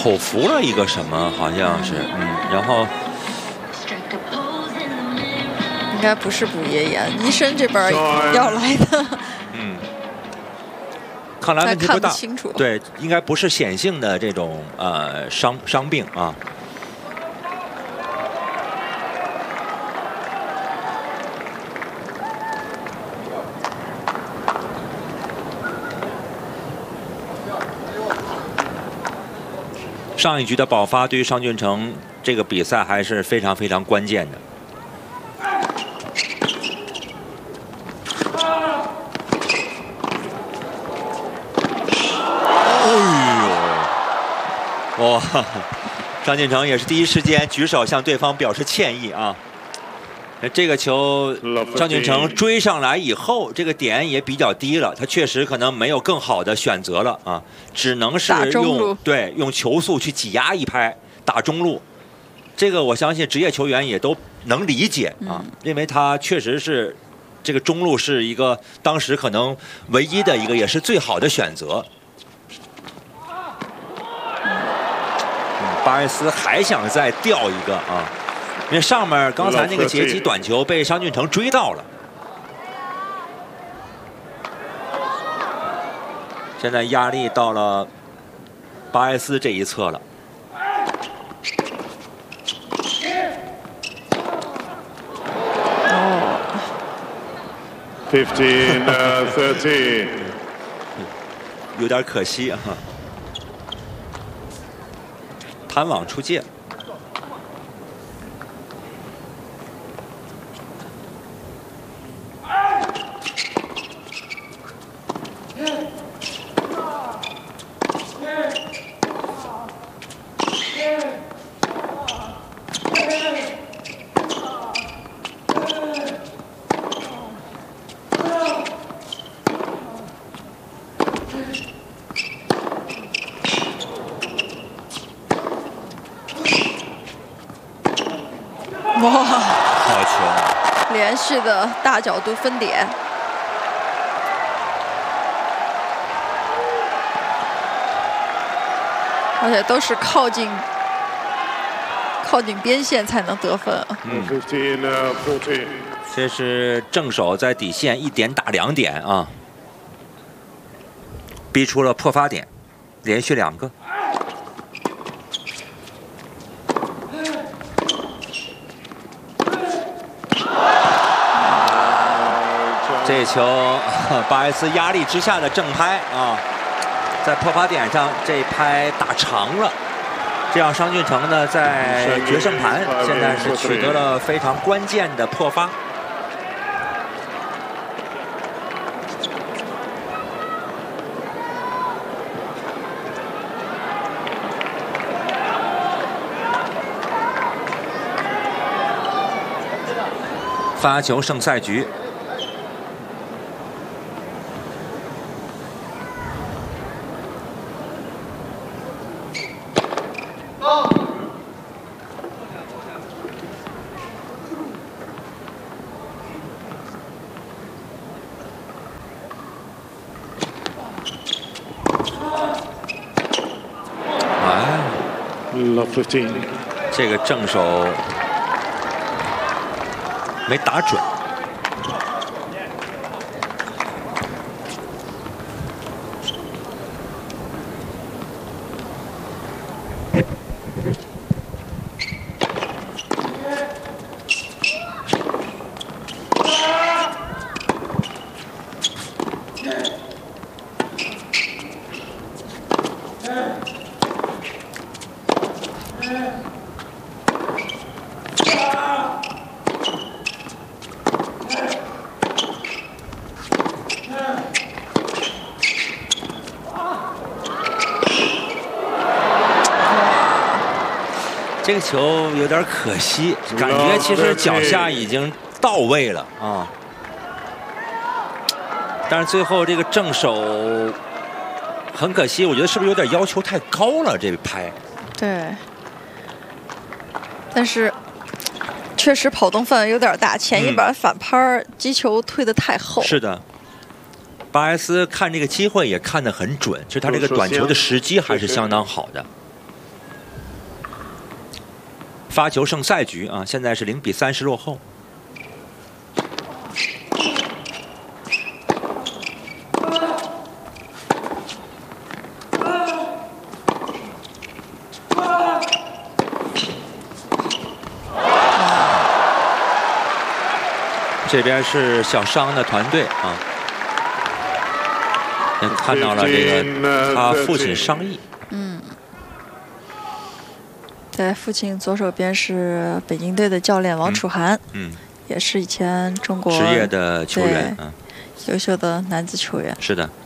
口服了一个什么，好像是然后应该不是补液炎，医生这边要来的。 看来问题不大， 看不清楚。 对，应该不是显性的这种伤病啊。上一局的爆发对于商俊成这个比赛还是非常非常关键的。哇，张俊成也是第一时间举手向对方表示歉意啊。这个球张俊成追上来以后，这个点也比较低了，他确实可能没有更好的选择了啊，只能是用球速去挤压一拍打中路。这个我相信职业球员也都能理解啊，因为他确实是这个中路是一个当时可能唯一的一个也是最好的选择。巴恩斯还想再吊一个啊，因为上面刚才那个截击短球被商俊成追到了。现在压力到了巴恩斯这一侧了。 15-13， 有点可惜啊。弹网出界。 哇， 好球！ 连续的大角度分点，而且都是靠近边线才能得分。 15-14。 这是正手在底线1点打2点啊，逼出了破发点，连续2个。这球巴恩斯压力之下的正拍啊，在破发点上这拍打长了，这样商俊成呢在决胜盘现在是取得了非常关键的破发。发球胜赛局。这个正手没打准。这个球有点可惜，感觉其实脚下已经到位了啊，但是最后这个正手很可惜，我觉得是不是有点要求太高了？这拍。 对，但是确实跑动范围有点大，前一板反拍击球推得太后。 是的。巴恩斯看这个机会也看得很准，就他这个短球的时机还是相当好的。 发球胜赛局啊，现在是0比30落后。这边是小商的团队啊，也看到了这个他父亲商议。 在父亲左手边是北京队的教练王楚涵，也是以前中国职业的球员， 优秀的男子球员。 是的。